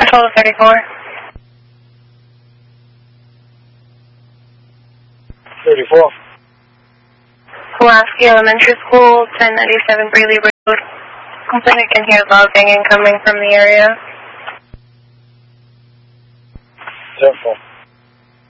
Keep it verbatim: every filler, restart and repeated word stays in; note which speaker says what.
Speaker 1: twelve thirty-four.
Speaker 2: thirty-four.
Speaker 1: Pulaski Elementary School, ten ninety-seven Greeley Road. Complainant can hear loud banging coming from the area.
Speaker 2: ten four.